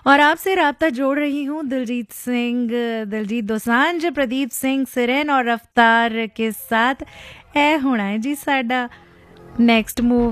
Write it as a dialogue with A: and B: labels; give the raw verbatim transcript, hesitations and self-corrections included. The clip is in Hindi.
A: और आपसे राब्ता जोड़ रही हूँ दिलजीत सिंह, दिलजीत दोसांझ, प्रदीप सिंह सिरन और रफ्तार के साथ। ए होना है जी साडा नेक्स्ट मूव